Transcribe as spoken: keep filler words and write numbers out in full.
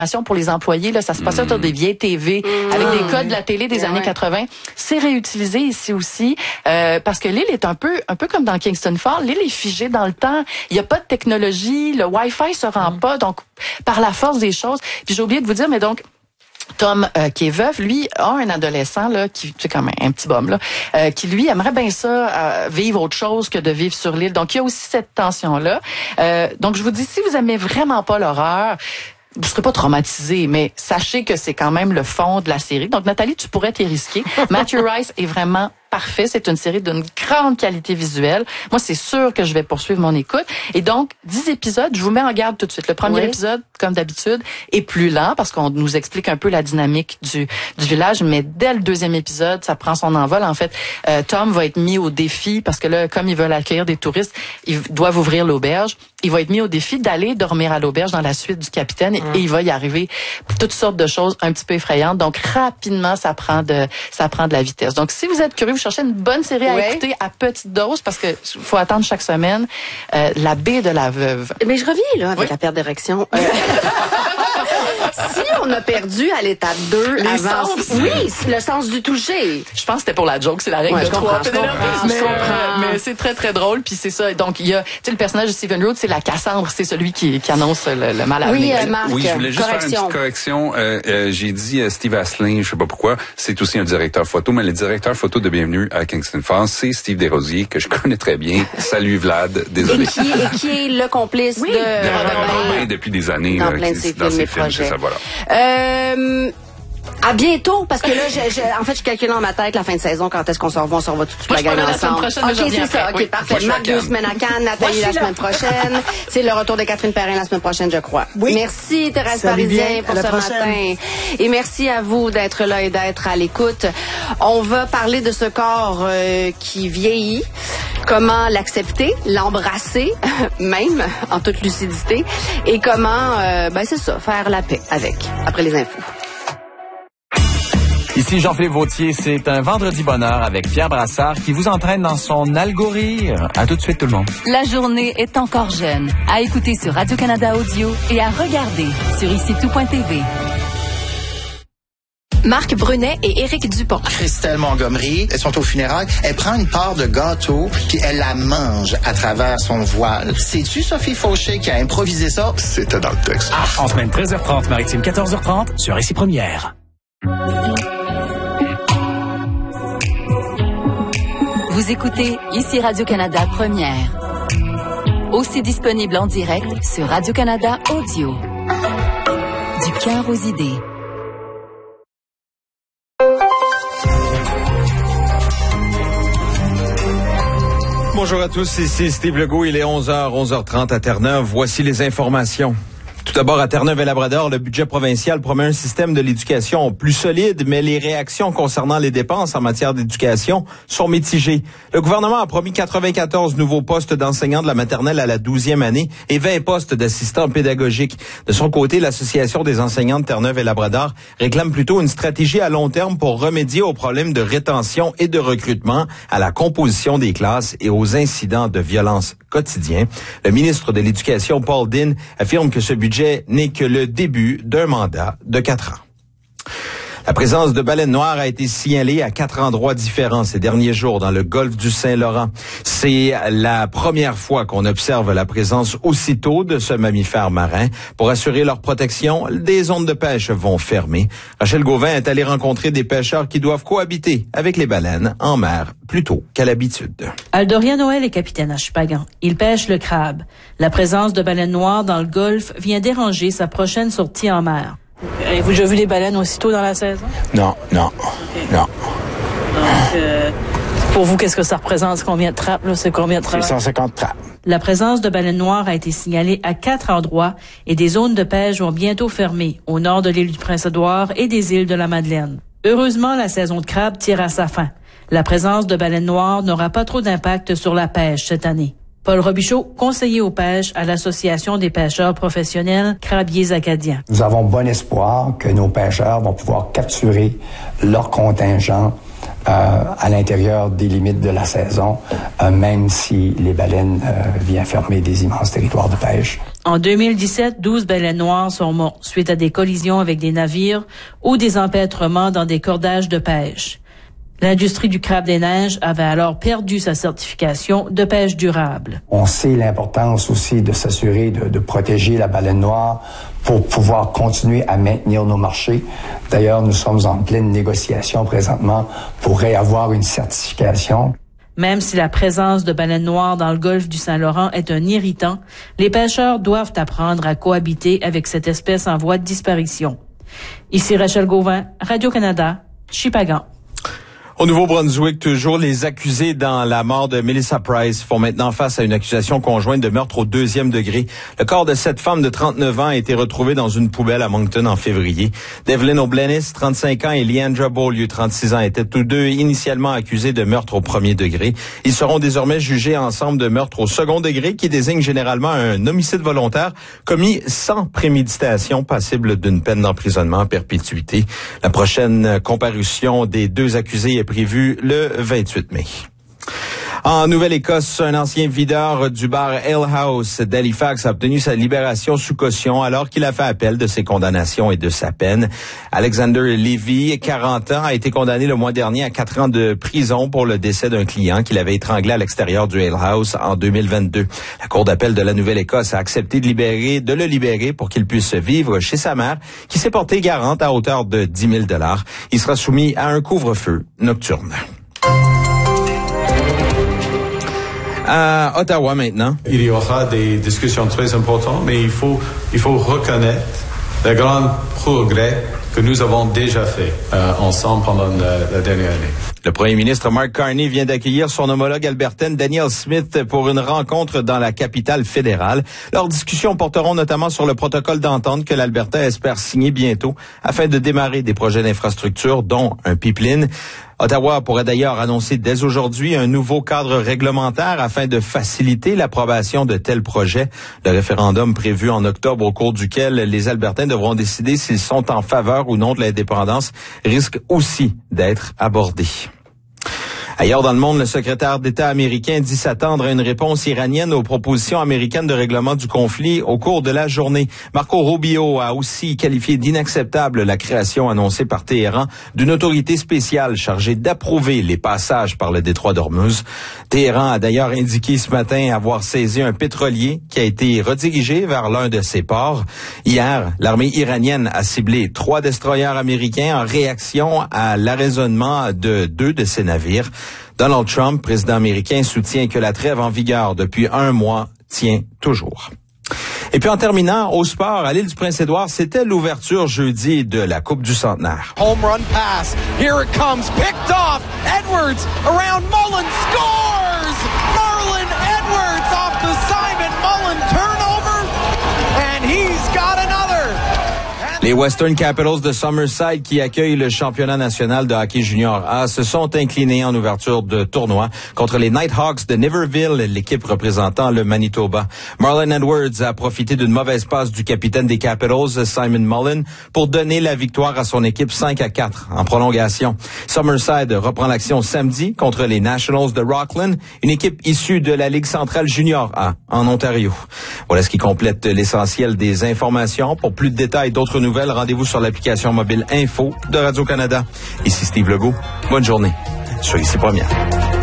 pour les employés, là, ça se passait mmh. sur des vieilles T V mmh. avec des codes de la télé des yeah, années ouais. quatre-vingts. C'est réutilisé ici aussi euh, parce que l'île est un peu un peu comme dans Kingston Falls. L'île est figée dans le temps. Il y a pas de technologie, le Wi-Fi se rend mmh. pas. Donc par la force des choses. Puis j'ai oublié de vous dire, mais donc Tom, euh, qui est veuf, lui, a un adolescent, là, qui, c'est comme un, un petit bum, là, euh, qui, lui, aimerait bien ça, euh, vivre autre chose que de vivre sur l'île. Donc, il y a aussi cette tension-là. Euh, donc, je vous dis, si vous aimez vraiment pas l'horreur, vous serez pas traumatisé, mais sachez que c'est quand même le fond de la série. Donc, Nathalie, tu pourrais t'y risquer. Matthew Rice est vraiment parfait. C'est une série d'une grande qualité visuelle. Moi, c'est sûr que je vais poursuivre mon écoute. Et donc, dix épisodes, je vous mets en garde tout de suite. Le premier oui. épisode, comme d'habitude, est plus lent parce qu'on nous explique un peu la dynamique du, du village. Mais dès le deuxième épisode, ça prend son envol. En fait, euh, Tom va être mis au défi parce que là, comme ils veulent accueillir des touristes, ils doivent ouvrir l'auberge. Il va être mis au défi d'aller dormir à l'auberge dans la suite du capitaine mmh. et il va y arriver toutes sortes de choses un petit peu effrayantes. Donc, rapidement, ça prend de, ça prend de la vitesse. Donc, si vous êtes curieux, vous cherchez une bonne série à oui. écouter à petite dose parce que faut attendre chaque semaine. Euh, La baie de la veuve. Mais je reviens là avec oui. la perte d'érection. Euh... si on a perdu à l'étape deux les avant, sens. oui, le sens du toucher. Je pense que c'était pour la joke, c'est la règle ouais, de je comprends, trois. Je comprends, mais, je comprends. mais c'est très très drôle puis c'est ça. Donc il y a, tu sais, le personnage de Stephen Root, c'est la Cassandre, c'est celui qui, qui annonce le, le mal à venir. Oui, euh, Marc, oui, je voulais juste correction. faire une petite correction. Euh, euh, j'ai dit euh, Steve Asselin, je sais pas pourquoi, c'est aussi un directeur photo, mais le directeur photo de Bienvenue à Kingston Falls, c'est Steve Desrosiers que je connais très bien. Salut Vlad, désolé. Et qui, et qui est le complice oui. de, de Robin Robin depuis des années dans là, plein de qui, ses dans films ses et films, projets. c'est ça, voilà. Euh, à bientôt, parce que là, je, je, en fait, je calcule dans ma tête la fin de saison, quand est-ce qu'on se revoit, on se revoit toute Moi, la gang ensemble. Ok, c'est ça, ok, oui. parfait. Marc, deux semaines à Cannes, Nathalie la semaine prochaine. C'est le retour de Catherine Perrin la semaine prochaine, je crois. Oui. Merci, Thérèse Salut Parisien, bien. pour à ce prochaine. matin. Et merci à vous d'être là et d'être à l'écoute. On va parler de ce corps euh, qui vieillit. Comment l'accepter, l'embrasser, même, en toute lucidité. Et comment, euh, ben c'est ça, faire la paix avec, après les infos. Ici Jean-Philippe Vautier, c'est un vendredi bonheur avec Pierre Brassard qui vous entraîne dans son algorithme. À tout de suite tout le monde. La journée est encore jeune. À écouter sur Radio-Canada Audio et à regarder sur ici tout point t v. Marc Brunet et Éric Dupont. Christelle Montgomery, elles sont au funérailles. Elle prend une part de gâteau puis elle la mange à travers son voile. C'est-tu Sophie Fauché qui a improvisé ça? C'était dans le texte. Ah, en semaine treize heures trente, Maritime quatorze heures trente, sur Ici Première. Vous écoutez Ici Radio-Canada Première. Aussi disponible en direct sur Radio-Canada Audio. Du cœur aux idées. Bonjour à tous, ici Steve Legault, il est onze heures, onze heures trente à Terre-Neuve. Voici les informations. Tout d'abord, à Terre-Neuve-et-Labrador, le budget provincial promet un système de l'éducation plus solide, mais les réactions concernant les dépenses en matière d'éducation sont mitigées. Le gouvernement a promis quatre-vingt-quatorze nouveaux postes d'enseignants de la maternelle à la douzième année et vingt postes d'assistants pédagogiques. De son côté, l'Association des enseignants de Terre-Neuve-et-Labrador réclame plutôt une stratégie à long terme pour remédier aux problèmes de rétention et de recrutement, à la composition des classes et aux incidents de violence quotidiens. Le ministre de l'Éducation, Paul Dean, affirme que ce budget n'est que le début d'un mandat de quatre ans. La présence de baleines noires a été signalée à quatre endroits différents ces derniers jours dans le golfe du Saint-Laurent. C'est la première fois qu'on observe la présence aussitôt de ce mammifère marin. Pour assurer leur protection, des zones de pêche vont fermer. Rachel Gauvin est allée rencontrer des pêcheurs qui doivent cohabiter avec les baleines en mer plutôt qu'à l'habitude. Aldorien Noël est capitaine à Chupagan. Il pêche le crabe. La présence de baleines noires dans le golfe vient déranger sa prochaine sortie en mer. Avez-vous déjà vu les baleines aussitôt dans la saison? Non, non, okay. non. Donc, euh, pour vous, qu'est-ce que ça représente? Combien de trappes? Là? C'est combien de trappes? C'est cent cinquante trappes. La présence de baleines noires a été signalée à quatre endroits et des zones de pêche vont bientôt fermer au nord de l'île du Prince-Édouard et des îles de la Madeleine. Heureusement, la saison de crabe tire à sa fin. La présence de baleines noires n'aura pas trop d'impact sur la pêche cette année. Paul Robichaud, conseiller aux pêches à l'Association des pêcheurs professionnels crabiers acadiens. Nous avons bon espoir que nos pêcheurs vont pouvoir capturer leur contingent euh, à l'intérieur des limites de la saison, euh, même si les baleines euh, viennent fermer des immenses territoires de pêche. En deux mille dix-sept, douze baleines noires sont mortes suite à des collisions avec des navires ou des empêtrements dans des cordages de pêche. L'industrie du crabe des neiges avait alors perdu sa certification de pêche durable. On sait l'importance aussi de s'assurer de, de protéger la baleine noire pour pouvoir continuer à maintenir nos marchés. D'ailleurs, nous sommes en pleine négociation présentement pour réavoir une certification. Même si la présence de baleines noires dans le golfe du Saint-Laurent est un irritant, les pêcheurs doivent apprendre à cohabiter avec cette espèce en voie de disparition. Ici Rachel Gauvin, Radio-Canada, Shippagan. Au Nouveau-Brunswick, toujours, les accusés dans la mort de Melissa Price font maintenant face à une accusation conjointe de meurtre au deuxième degré. Le corps de cette femme de trente-neuf ans a été retrouvé dans une poubelle à Moncton en février. Devlin O'Blennis, trente-cinq ans, et Leandra Beaulieu, trente-six ans, étaient tous deux initialement accusés de meurtre au premier degré. Ils seront désormais jugés ensemble de meurtre au second degré, qui désigne généralement un homicide volontaire commis sans préméditation, passible d'une peine d'emprisonnement à perpétuité. La prochaine comparution des deux accusés est prévu le vingt-huit mai. En Nouvelle-Écosse, un ancien videur du bar Ale House d'Halifax a obtenu sa libération sous caution alors qu'il a fait appel de ses condamnations et de sa peine. Alexander Levy, quarante ans, a été condamné le mois dernier à quatre ans de prison pour le décès d'un client qu'il avait étranglé à l'extérieur du Ale House en deux mille vingt-deux. La Cour d'appel de la Nouvelle-Écosse a accepté de libérer, de le libérer pour qu'il puisse vivre chez sa mère, qui s'est portée garante à hauteur de dix mille dollars. Il sera soumis à un couvre-feu nocturne. À Ottawa maintenant. Il y aura des discussions très importantes, mais il faut, il faut reconnaître le grand progrès que nous avons déjà fait euh, ensemble pendant la, la dernière année. Le premier ministre Mark Carney vient d'accueillir son homologue albertaine Danielle Smith pour une rencontre dans la capitale fédérale. Leurs discussions porteront notamment sur le protocole d'entente que l'Alberta espère signer bientôt afin de démarrer des projets d'infrastructure, dont un pipeline. Ottawa pourrait d'ailleurs annoncer dès aujourd'hui un nouveau cadre réglementaire afin de faciliter l'approbation de tels projets. Le référendum prévu en octobre, au cours duquel les Albertains devront décider s'ils sont en faveur ou non de l'indépendance, risque aussi d'être abordé. Ailleurs dans le monde, le secrétaire d'État américain dit s'attendre à une réponse iranienne aux propositions américaines de règlement du conflit au cours de la journée. Marco Rubio a aussi qualifié d'inacceptable la création annoncée par Téhéran d'une autorité spéciale chargée d'approuver les passages par le détroit d'Ormuz. Téhéran a d'ailleurs indiqué ce matin avoir saisi un pétrolier qui a été redirigé vers l'un de ses ports. Hier, l'armée iranienne a ciblé trois destroyers américains en réaction à l'arraisonnement de deux de ses navires. Donald Trump, président américain, soutient que la trêve en vigueur depuis un mois tient toujours. Et puis en terminant, au sport, à l'île du Prince-Édouard, c'était l'ouverture jeudi de la Coupe du Centenaire. Home run pass. Here it comes. Picked off. Edwards around Mullen scores. Marlon Edwards off the Simon Mullen turnover. And he's got another. Les Western Capitals de Summerside, qui accueillent le championnat national de hockey junior A, se sont inclinés en ouverture de tournoi contre les Nighthawks de Niverville, l'équipe représentant le Manitoba. Marlon Edwards a profité d'une mauvaise passe du capitaine des Capitals, Simon Mullen, pour donner la victoire à son équipe cinq à quatre en prolongation. Summerside reprend l'action samedi contre les Nationals de Rockland, une équipe issue de la Ligue centrale junior A en Ontario. Voilà ce qui complète l'essentiel des informations. Pour plus de détails et d'autres nouvelles, rendez-vous sur l'application mobile Info de Radio-Canada. Ici Steve Legault. Bonne journée sur Ici Première.